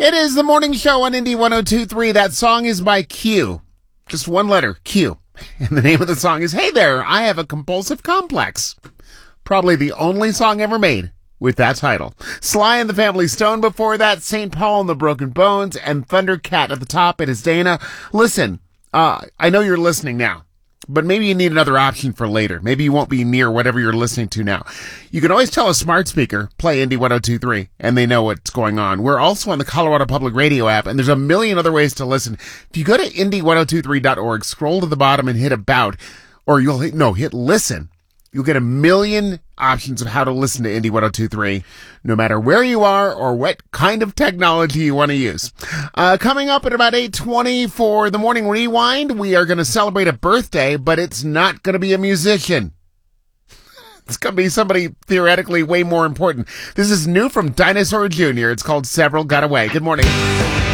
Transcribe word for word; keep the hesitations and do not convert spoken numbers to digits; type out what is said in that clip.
It is the morning show on Indie one oh two point three. That song is by Q. Just one letter, Q. And the name of the song is Hey There, I Have a Compulsive Complex. Probably the only song ever made with that title. Sly and the Family Stone before that, Saint Paul and the Broken Bones, and Thundercat at the top. It is Dana. Listen, uh, I know you're listening now, but maybe you need another option for later. Maybe you won't be near whatever you're listening to now. You can always tell a smart speaker, play Indie one oh two point three, and they know what's going on. We're also on the Colorado Public Radio app, and there's a million other ways to listen. If you go to indie one oh two three dot org, scroll to the bottom and hit about, or you'll hit, no, hit listen. You'll get a million options of how to listen to Indie one oh two point three, no matter where you are or what kind of technology you want to use. Uh, coming up at about eight twenty for the Morning Rewind, we are going to celebrate a birthday, but it's not going to be a musician. It's going to be somebody theoretically way more important. This is new from Dinosaur Junior It's called Several Got Away. Good morning.